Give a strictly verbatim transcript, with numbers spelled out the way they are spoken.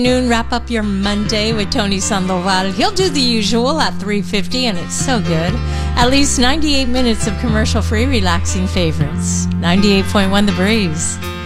Noon, wrap up your Monday with Tony Sandoval. He'll do the usual at three fifty, and it's so good. At least ninety-eight minutes of commercial-free relaxing favorites. ninety-eight point one The Breeze.